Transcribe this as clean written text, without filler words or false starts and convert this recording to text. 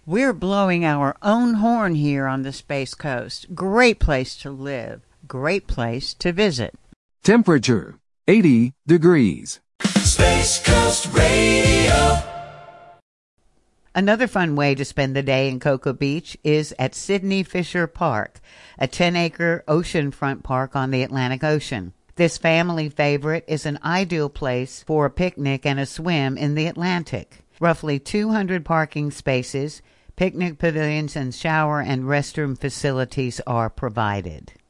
We're blowing our own horn here on the Space Coast. Great place to live. Great place to visit. Temperature, 80 degrees. Space Coast Radio. Another fun way to spend the day in Cocoa Beach is at Sidney Fisher Park, a 10-acre oceanfront park on the Atlantic Ocean. This family favorite is an ideal place for a picnic and a swim in the Atlantic. Roughly 200 parking spaces, picnic pavilions, and shower and restroom facilities are provided.